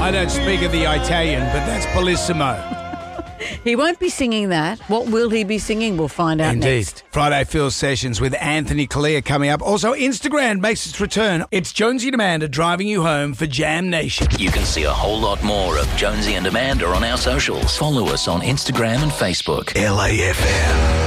I don't speak of the Italian, but that's Bellissimo. He won't be singing that. What will he be singing? We'll find out next. Friday Phil Sessions with Anthony Kalia coming up. Also, Instagram makes its return. It's Jonesy and Amanda driving you home for Jam Nation. You can see a whole lot more of Jonesy and Amanda on our socials. Follow us on Instagram and Facebook. LAFM.